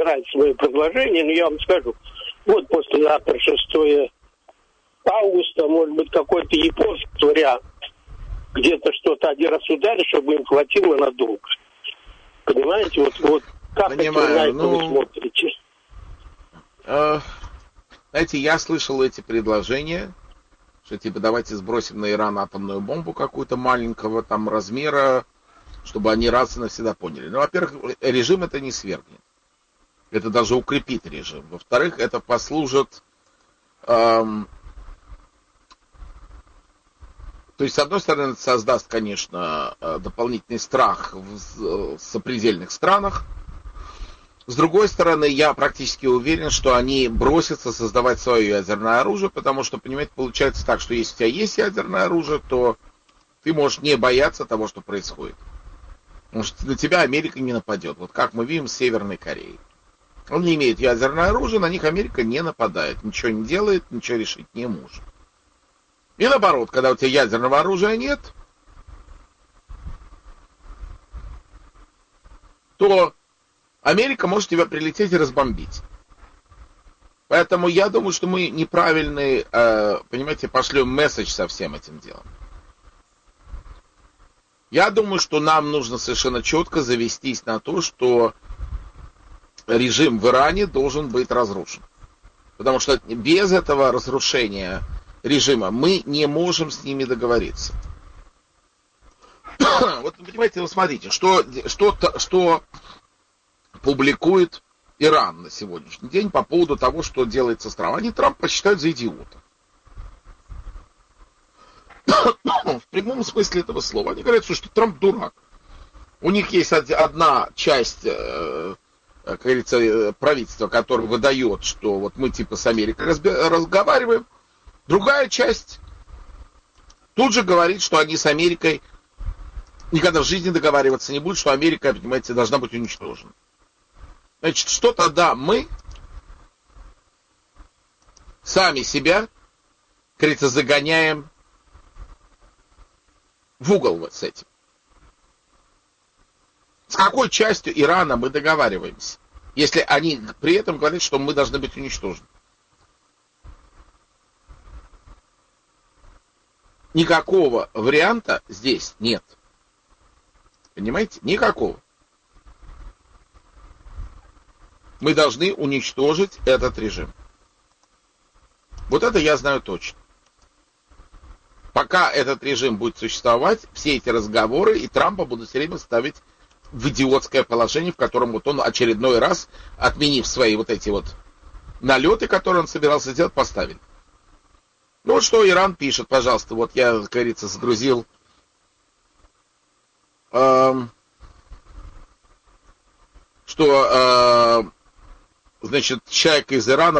нравится мое предложение, но я вам скажу, вот послезавтра 6 августа, может быть, какой-то японский вариант. Где-то что-то один раз ударить, чтобы им хватило надолго. Понимаете, вот как это вы смотрите? Знаете, я слышал эти предложения, что типа давайте сбросим на Иран атомную бомбу какую-то маленького там размера, чтобы они раз и навсегда поняли. Ну, во-первых, режим это не свергнет. Это даже укрепит режим. Во-вторых, это послужит... То есть, с одной стороны, это создаст, конечно, дополнительный страх в сопредельных странах. С другой стороны, я практически уверен, что они бросятся создавать свое ядерное оружие, потому что, понимаете, получается так, что если у тебя есть ядерное оружие, то ты можешь не бояться того, что происходит. Потому что на тебя Америка не нападет. Вот как мы видим с Северной Кореей. Он не имеет ядерное оружие, на них Америка не нападает, ничего не делает, ничего решить не может. И наоборот, когда у тебя ядерного оружия нет, то Америка может тебя прилететь и разбомбить. Поэтому я думаю, что мы неправильный, понимаете, пошлем месседж со всем этим делом. Я думаю, что нам нужно совершенно четко завестись на то, что режим в Иране должен быть разрушен. Потому что без этого разрушения режима мы не можем с ними договориться. Вот, понимаете, вы смотрите, что публикует Иран на сегодняшний день по поводу того, что делается с Трампом. Они Трампа считают за идиота. В прямом смысле этого слова. Они говорят, что Трамп дурак. У них есть одна часть, как говорится, правительства, которое выдает, что вот мы типа с Америкой разговариваем. Другая часть тут же говорит, что они с Америкой никогда в жизни договариваться не будут, что Америка, понимаете, должна быть уничтожена. Значит, что тогда мы сами себя, как говорится, загоняем в угол вот с этим? С какой частью Ирана мы договариваемся, если они при этом говорят, что мы должны быть уничтожены? Никакого варианта здесь нет. Понимаете? Никакого. Мы должны уничтожить этот режим. Вот это я знаю точно. Пока этот режим будет существовать, все эти разговоры и Трампа будут все время ставить в идиотское положение, в котором вот он очередной раз, отменив свои вот эти вот налеты, которые он собирался сделать, поставит. Ну вот что Иран пишет, пожалуйста, вот я, как говорится, загрузил что значит, человек из Ирана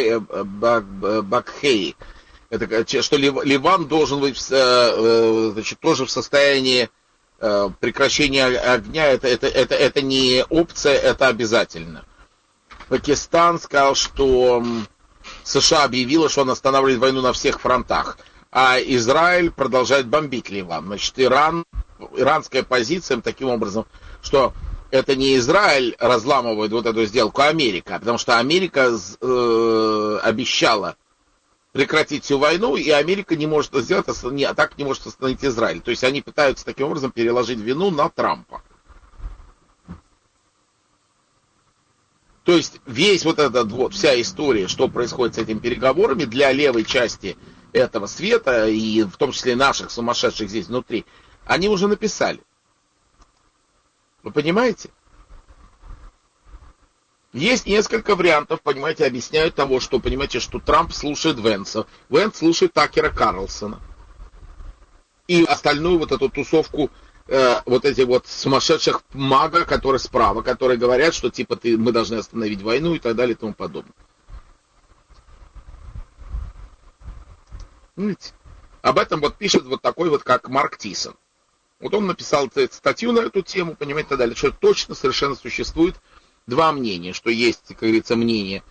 Бакхей, это что Ливан должен быть значит, тоже в состоянии прекращения огня, это не опция, это обязательно. Пакистан сказал, что США объявила, что он останавливает войну на всех фронтах, а Израиль продолжает бомбить Ливан. Значит, иранская позиция таким образом, что это не Израиль разламывает вот эту сделку, а Америка, потому что Америка обещала прекратить всю войну, и Америка не может это сделать, а так не может остановить Израиль. То есть они пытаются таким образом переложить вину на Трампа. То есть весь вот этот вот, вся история, что происходит с этими переговорами, для левой части этого света, и в том числе наших сумасшедших здесь внутри, они уже написали. Вы понимаете? Есть несколько вариантов, понимаете, объясняют того, что, понимаете, что Трамп слушает Венса, Венс слушает Такера Карлсона. И остальную вот эту тусовку вот эти вот сумасшедших мага, которые справа, которые говорят, что типа мы должны остановить войну и так далее и тому подобное. Видите? Об этом вот пишет вот такой вот, как Марк Тисон. Вот он написал статью на эту тему, понимаете, и так далее, что точно совершенно существует два мнения, что есть, как говорится, мнение,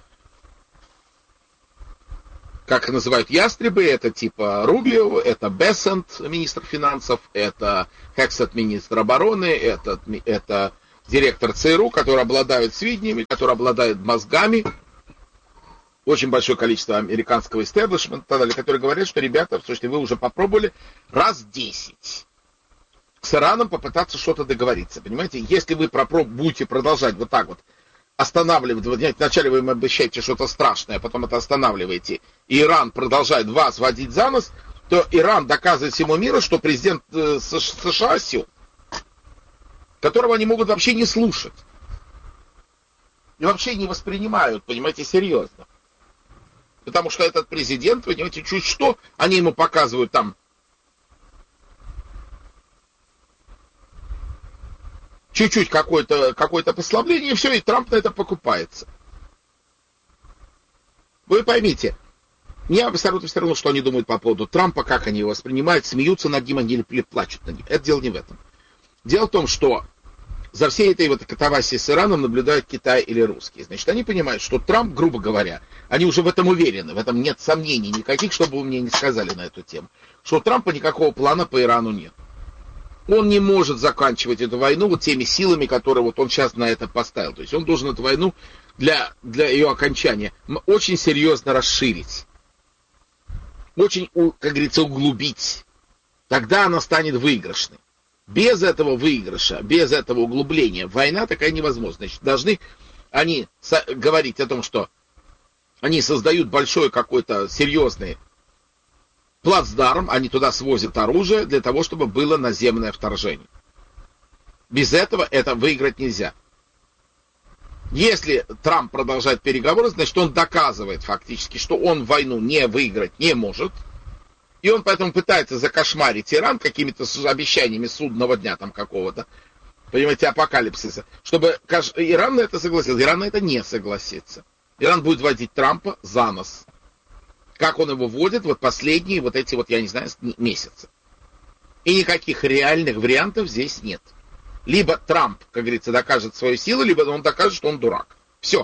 как называют ястребы, это типа Рубио, это Бессент, министр финансов, это Хексет, министр обороны, это директор ЦРУ, которые обладают сведениями, которые обладают мозгами, очень большое количество американского истеблишмента и так далее, которые говорят, что, ребята, слушайте, вы уже попробовали раз 10 с Ираном попытаться что-то договориться, понимаете? Если вы будете продолжать вот так вот останавливать, вначале вы им обещаете что-то страшное, а потом это останавливаете, и Иран продолжает вас водить за нос, то Иран доказывает всему миру, что президент США осел, которого они могут вообще не слушать. И вообще не воспринимают, понимаете, серьезно. Потому что этот президент, понимаете, чуть что, они ему показывают там чуть-чуть какое-то послабление, и все, и Трамп на это покупается. Вы поймите, мне абсолютно все равно, что они думают по поводу Трампа, как они его воспринимают, смеются над ним, они или плачут над ним. Это дело не в этом. Дело в том, что за всей этой вот катавасией с Ираном наблюдают Китай или русские. Значит, они понимают, что Трамп, грубо говоря, они уже в этом уверены, в этом нет сомнений никаких, что бы вы мне не сказали на эту тему, что у Трампа никакого плана по Ирану нет. Он не может заканчивать эту войну вот теми силами, которые вот он сейчас на это поставил. То есть он должен эту войну для ее окончания очень серьезно расширить. Очень, как говорится, углубить. Тогда она станет выигрышной. Без этого выигрыша, без этого углубления война такая невозможна. Значит, должны они говорить о том, что они создают большой какой-то серьезный плацдарм, они туда свозят оружие для того, чтобы было наземное вторжение. Без этого это выиграть нельзя. Если Трамп продолжает переговоры, значит, он доказывает фактически, что он войну не выиграть не может. И он поэтому пытается закошмарить Иран какими-то обещаниями судного дня там какого-то, понимаете, апокалипсиса, чтобы Иран на это согласился. Иран на это не согласится. Иран будет водить Трампа за нос. Как он его водит вот последние вот эти вот, я не знаю, месяцы. И никаких реальных вариантов здесь нет. Либо Трамп, как говорится, докажет свою силу, либо он докажет, что он дурак. Все.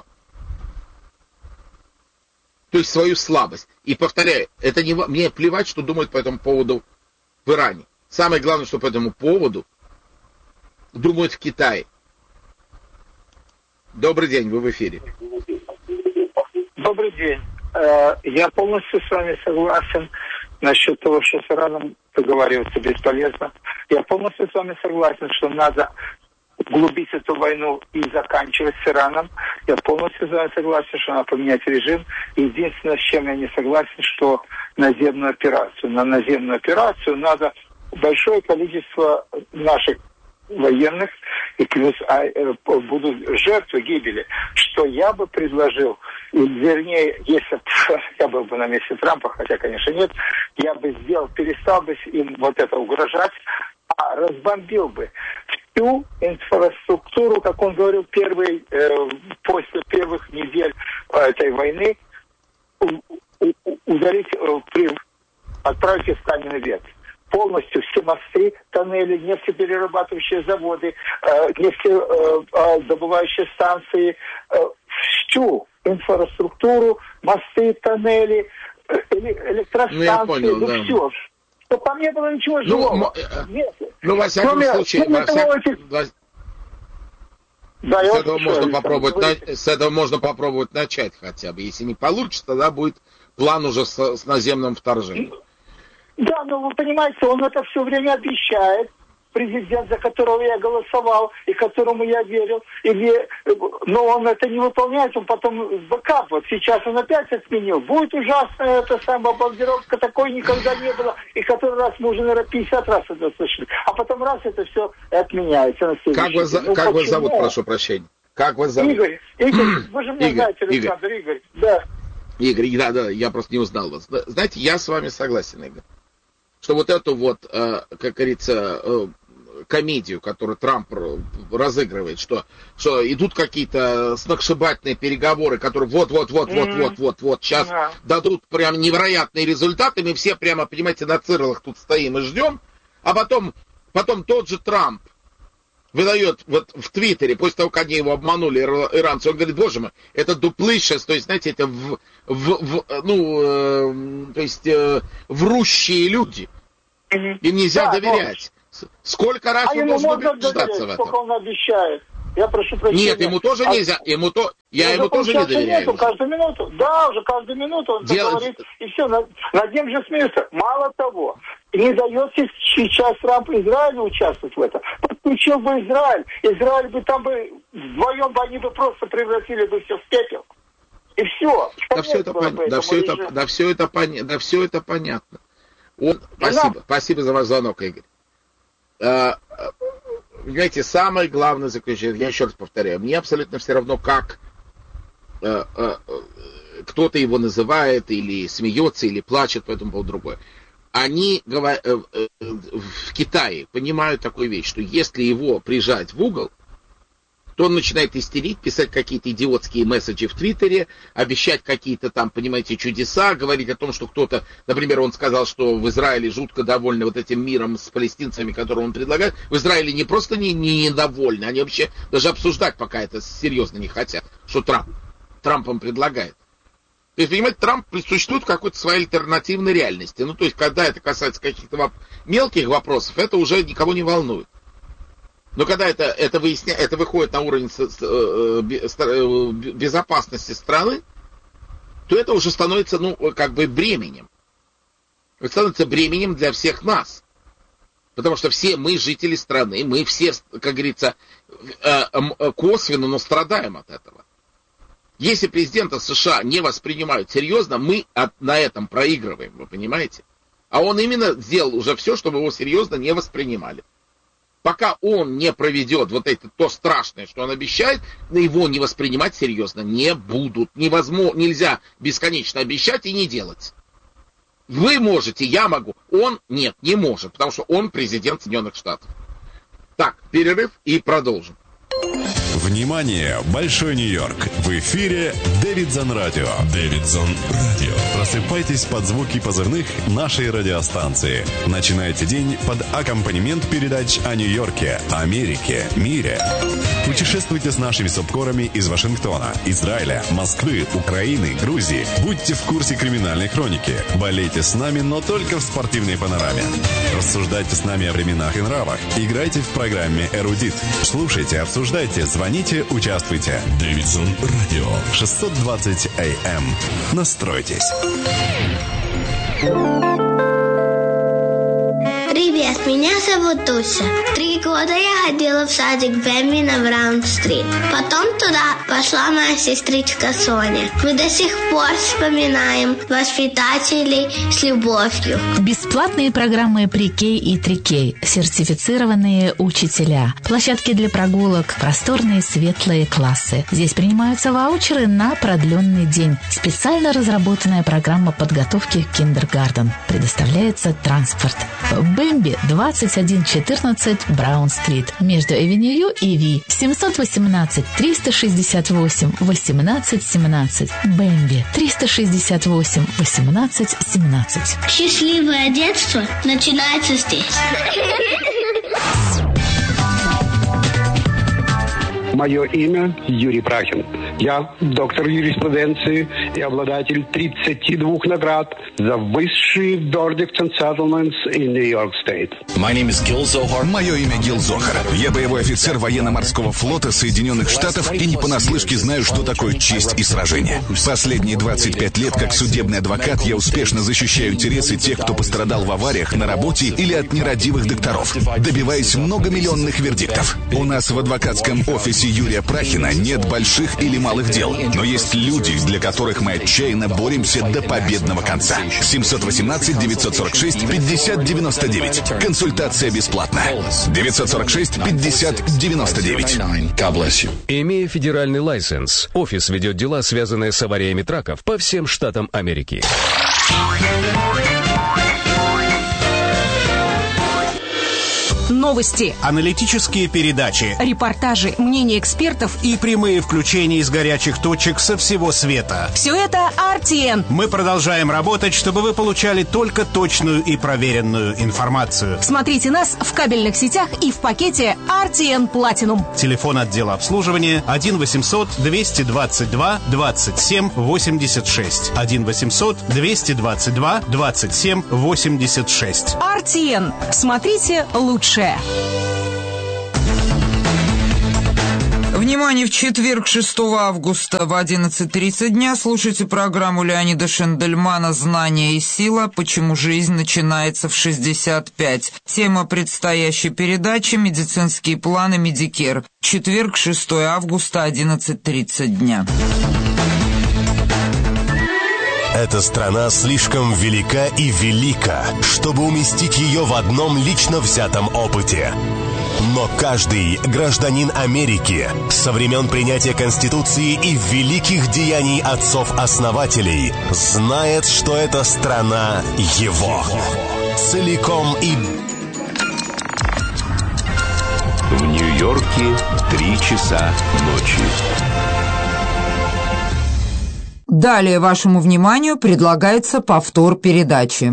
То есть свою слабость. И повторяю, это не мне плевать, что думают по этому поводу в Иране. Самое главное, что по этому поводу думают в Китае. Добрый день, вы в эфире. Добрый день. Я полностью с вами согласен насчет того, что с Ираном договариваться бесполезно. Я полностью с вами согласен, что надо углубить эту войну и заканчивать с Ираном. Я полностью с вами согласен, что надо поменять режим. Единственное, с чем я не согласен, что наземную операцию. На наземную операцию надо большое количество наших военных, и плюс будут жертвы гибели, что я бы предложил, вернее, если я был бы на месте Трампа, хотя, конечно, нет, я бы перестал бы им вот это угрожать, а разбомбил бы всю инфраструктуру, как он говорил, после первых недель этой войны, ударить, отправить их в каменный век. Полностью все мосты, тоннели, нефтеперерабатывающие заводы, нефтедобывающие станции, всю инфраструктуру, мосты, тоннели, электростанции, понял, да. все. Чтобы там не было ничего живого. Во всяком случае, с этого можно попробовать начать хотя бы. Если не получится, тогда будет план уже с наземным вторжением. Да, но вы понимаете, он это все время обещает. Президент, за которого я голосовал и которому я верил, но он это не выполняет, он потом бэкап. Вот сейчас он опять отменил. Будет ужасная эта самая бомбардировка, такой никогда не было, и который раз мы уже, наверное, 50 раз это слышали. А потом раз это все отменяется на следующий день. Как вас зовут, прошу прощения? Как вас зовут? Игорь, вы же меня знаете, Александр, Игорь. Да. Игорь, да, я просто не узнал вас. Знаете, я с вами согласен, Игорь. Что вот эту вот, как говорится, комедию, которую Трамп разыгрывает, что идут какие-то сногсшибательные переговоры, которые вот сейчас дадут прям невероятные результаты, мы все прямо, понимаете, на цирлах тут стоим и ждем, а потом тот же Трамп выдает вот в Твиттере, после того, как они его обманули, иранцы, он говорит, боже мой, это дуплышес, то есть, знаете, это врущие люди, им нельзя доверять. Сколько раз он должен убеждаться в этом? Сколько он обещает. Я прошу прощения. Нет, ему тоже нельзя. Ему тоже не доверяю. Каждую минуту. Да, уже каждую минуту он говорит. И все, над ним же смеются. Мало того, не дает сейчас Трамп Израилю участвовать в этом. Подключил бы Израиль. Израиль бы там бы вдвоем бы они бы просто превратили бы все в пепел. И все. Да все это понятно. Спасибо за ваш звонок, Игорь. Понимаете, самое главное заключение, я еще раз повторяю, мне абсолютно все равно, как кто-то его называет, или смеется, или плачет по этому поводу другое. Они в Китае понимают такую вещь, что если его прижать в угол, то он начинает истерить, писать какие-то идиотские месседжи в Твиттере, обещать какие-то там, понимаете, чудеса, говорить о том, что кто-то, например, он сказал, что в Израиле жутко довольны вот этим миром с палестинцами, который он предлагает. В Израиле не просто не недовольны, они вообще даже обсуждать пока это серьезно не хотят, что Трамп им предлагает. То есть, понимаете, Трамп существует в какой-то своей альтернативной реальности. Ну, то есть, когда это касается каких-то мелких вопросов, это уже никого не волнует. Но когда это выходит на уровень безопасности страны, то это уже становится, бременем. Это становится бременем для всех нас. Потому что все мы жители страны, мы все, как говорится, косвенно, но страдаем от этого. Если президента США не воспринимают серьезно, мы на этом проигрываем, вы понимаете? А он именно сделал уже все, чтобы его серьезно не воспринимали. Пока он не проведет то страшное, что он обещает, его не воспринимать серьезно не будут. Нельзя бесконечно обещать и не делать. Вы можете, я могу. Он нет, не может, потому что он президент Соединенных Штатов. Так, перерыв и продолжим. Внимание, Большой Нью-Йорк. В эфире Дэвидсон Радио. Дэвидсон Радио. Просыпайтесь под звуки позывных нашей радиостанции. Начинайте день под аккомпанемент передач о Нью-Йорке, Америке, мире. Путешествуйте с нашими субкорами из Вашингтона, Израиля, Москвы, Украины, Грузии. Будьте в курсе криминальной хроники. Болейте с нами, но только в спортивной панораме. Рассуждайте с нами о временах и нравах. Играйте в программе «Эрудит». Слушайте, обсуждайте, звоните, участвуйте. Дэвидсон Радио. 620 АМ. Настройтесь. Привет, меня зовут Туся. 3 года я ходила в садик Бэмби на Браун-стрит. Потом туда пошла моя сестричка Соня. Мы до сих пор вспоминаем воспитателей с любовью. Бесплатные программы Pre-K и 3K, сертифицированные учителя, площадки для прогулок, просторные светлые классы. Здесь принимаются ваучеры на продленный день. Специально разработанная программа подготовки к киндергартен. Предоставляется транспорт. Бэмби 2114 Браун-стрит между Эвеню и Ви. 718-368-1817. Бэмби 368-1817. Счастливое детство начинается здесь. Мое имя Юрий Прахин. Я доктор юриспруденции и обладатель 32 наград за высшие verdicts and settlements in New York State. Мое имя Гил Зохар. Я боевой офицер военно-морского флота Соединенных Штатов и не понаслышке знаю, что такое честь и сражение. Последние 25 лет как судебный адвокат я успешно защищаю интересы тех, кто пострадал в авариях на работе или от нерадивых докторов, добиваясь многомиллионных вердиктов. У нас в адвокатском офисе Юрия Прахина нет больших или малых дел, но есть люди, для которых мы отчаянно боремся до победного конца. 718-946-5099. Консультация бесплатна. 946-5099. Имея федеральный лайсенс, офис ведет дела, связанные с авариями траков по всем штатам Америки. Новости, аналитические передачи, репортажи, мнения экспертов и прямые включения из горячих точек со всего света. Все это RTN. Мы продолжаем работать, чтобы вы получали только точную и проверенную информацию. Смотрите нас в кабельных сетях и в пакете RTN Platinum. Телефон отдела обслуживания 1-800-222-27-86. 1-800-222-27-86. RTN. Смотрите лучшее. Внимание, в четверг, 6 августа в 11:30 дня слушайте программу Леонида Шендельмана «Знание и сила. Почему жизнь начинается в 65». Тема предстоящей передачи «Медицинские планы Медикер». Четверг, 6 августа, 11:30 дня. Эта страна слишком велика и велика, чтобы уместить ее в одном лично взятом опыте. Но каждый гражданин Америки со времен принятия Конституции и великих деяний отцов-основателей знает, что эта страна его. Целиком и... В Нью-Йорке 3 часа ночи. Далее вашему вниманию предлагается повтор передачи.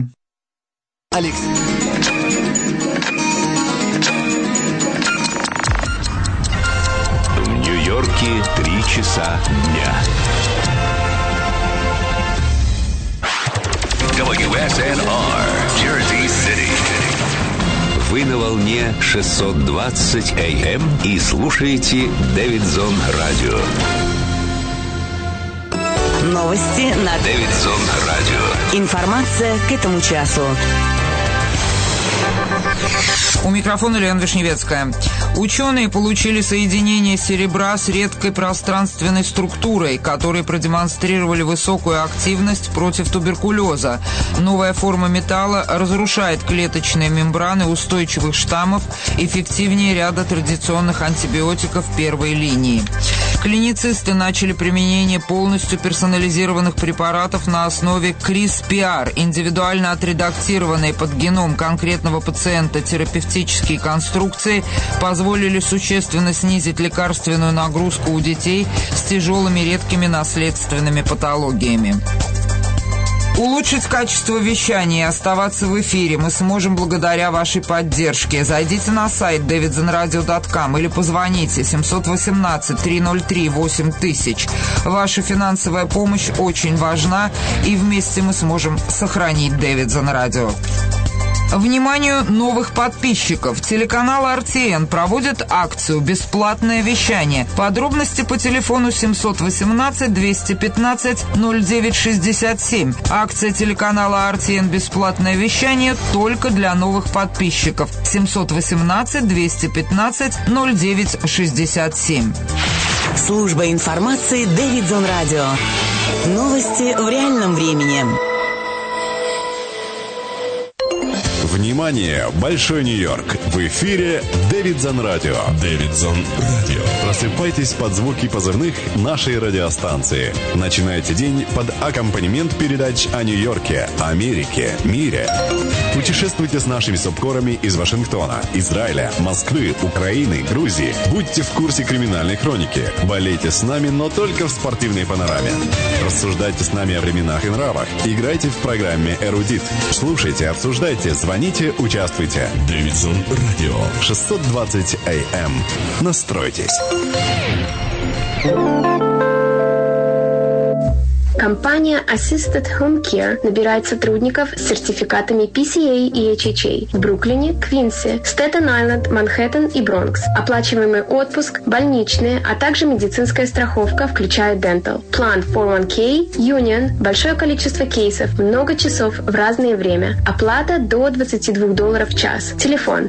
В Нью-Йорке 3 часа дня. WSNR, Jersey City. Вы на волне 620 AM и слушаете Дэвидсон Радио. Новости на Дэвидсон Радио. Информация к этому часу. У микрофона Лена Вишневецкая. Ученые получили соединение серебра с редкой пространственной структурой, которые продемонстрировали высокую активность против туберкулеза. Новая форма металла разрушает клеточные мембраны устойчивых штаммов эффективнее ряда традиционных антибиотиков первой линии. Клиницисты начали применение полностью персонализированных препаратов на основе CRISPR, индивидуально отредактированные под геном конкретного пациента терапевтические конструкции позволили существенно снизить лекарственную нагрузку у детей с тяжелыми редкими наследственными патологиями. Улучшить качество вещания и оставаться в эфире мы сможем благодаря вашей поддержке. Зайдите на сайт davidsonradio.com или позвоните 718-303-8000. Ваша финансовая помощь очень важна, и вместе мы сможем сохранить Дэвидсон Радио. Вниманию новых подписчиков. Телеканал RTN проводит акцию «Бесплатное вещание». Подробности по телефону 718-215-0967. Акция телеканала RTN «Бесплатное вещание» только для новых подписчиков. 718-215-0967. Служба информации Дэвидсон Радио. Новости в реальном времени. Внимание! Большой Нью-Йорк! В эфире Дэвидсон Радио. Дэвидсон Радио. Просыпайтесь под звуки позывных нашей радиостанции. Начинайте день под аккомпанемент передач о Нью-Йорке, Америке, мире. Путешествуйте с нашими субкорами из Вашингтона, Израиля, Москвы, Украины, Грузии. Будьте в курсе криминальной хроники. Болейте с нами, но только в спортивной панораме. Рассуждайте с нами о временах и нравах. Играйте в программе «Эрудит». Слушайте, обсуждайте, звоните, участвуйте. Дэвидсон Радио. 620 AM. Настройтесь. Компания Assisted Home Care набирает сотрудников с сертификатами PCA и HHA в Бруклине, Квинсе, Стэттен-Айленд, Манхэттен и Бронкс. Оплачиваемый отпуск, больничные, а также медицинская страховка, включая Dental. План 401k, Union, большое количество кейсов, много часов в разное время. Оплата до $22 в час. Телефон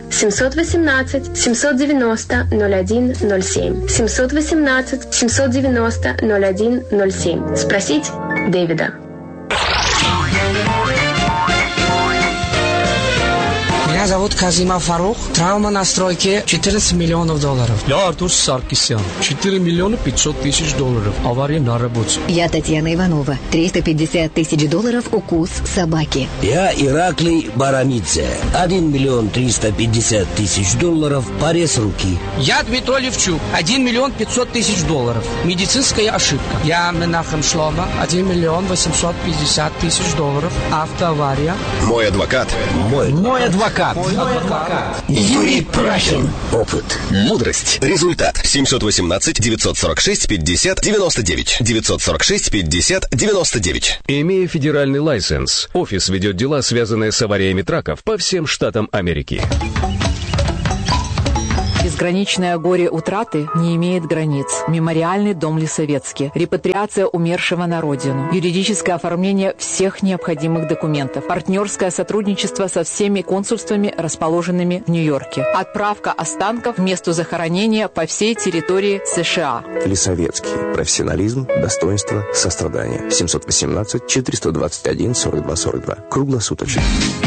718-790-0107. 718-790-0107. Спросить Дэвида. Меня зовут Казима Фарух. Травма на стройке $14 миллионов. Я Артур Саркисян. $4 миллиона 500 тысяч. Авария на работе. Я Татьяна Иванова. $350 тысяч укус собаки. Я Ираклий Барамидзе. $1 миллион 350 тысяч. Порез руки. Я Дмитрий Левчук. $1 миллион 500 тысяч. Медицинская ошибка. Я Менахем Шлома. $1 миллион 850 тысяч. Автоавария. Мой адвокат. Мой адвокат. Юрий Прахин. Опыт, мудрость, результат. 718-946-50-99. 946-50-99. Имея федеральный лайсенс, офис ведет дела, связанные с авариями траков по всем штатам Америки. Безграничное горе утраты не имеет границ. Мемориальный дом Лисовецкий. Репатриация умершего на родину. Юридическое оформление всех необходимых документов. Партнерское сотрудничество со всеми консульствами, расположенными в Нью-Йорке. Отправка останков в место захоронения по всей территории США. Лисовецкий. Профессионализм, достоинство, сострадание. 718-421-42-42. Круглосуточно.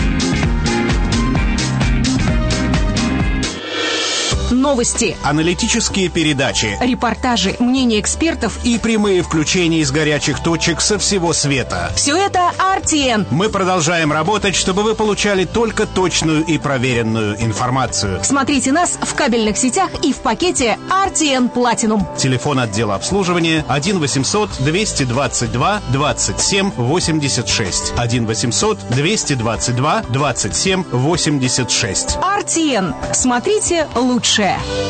Новости, аналитические передачи, репортажи, мнения экспертов и прямые включения из горячих точек со всего света. Все это RTN. Мы продолжаем работать, чтобы вы получали только точную и проверенную информацию. Смотрите нас в кабельных сетях и в пакете RTN Platinum. Телефон отдела обслуживания 1-800-222-27-86. 1-800-222-27-86. RTN. Смотрите лучше.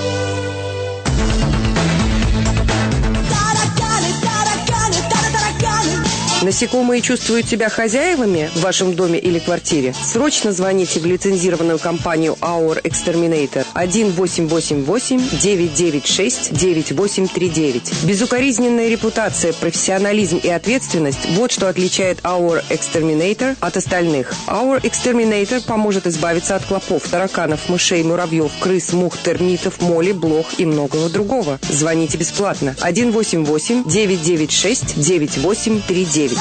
Насекомые чувствуют себя хозяевами в вашем доме или квартире? Срочно звоните в лицензированную компанию Our Exterminator 1-888-996-9839. Безукоризненная репутация, профессионализм и ответственность – вот что отличает Our Exterminator от остальных. Our Exterminator поможет избавиться от клопов, тараканов, мышей, муравьев, крыс, мух, термитов, моли, блох и многого другого. Звоните бесплатно 1-888-996-9839.